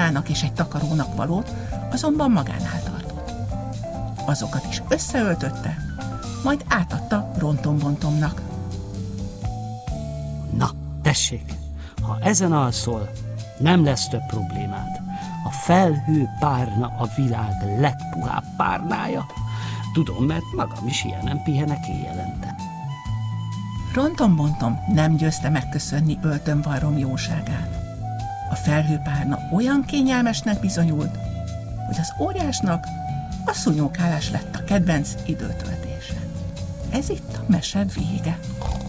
párnának és egy takarónak valót azonban magánál tartott. Azokat is összeöltötte, majd átadta Rontombontomnak. Na, tessék, ha ezen alszol, nem lesz több problémád. A felhő párna a világ legpuhább párnája. Tudom, mert magam is ilyenem pihenek éjjelente. Rontombontom nem győzte megköszönni öltömvarrom jóságát. A felhőpárna olyan kényelmesnek bizonyult, hogy az óriásnak a szúnyókálás lett a kedvenc időtöltése. Ez itt a mese vége.